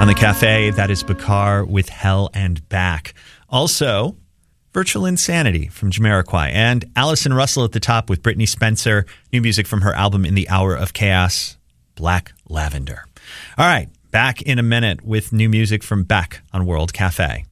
On the cafe, that is Bakar with Hell and Back. Also, Virtual Insanity from Jamiroquai. And Allison Russell at the top with Brittany Spencer. New music from her album In the Hour of Chaos, Black Lavender. All right, back in a minute with new music from Beck on World Cafe.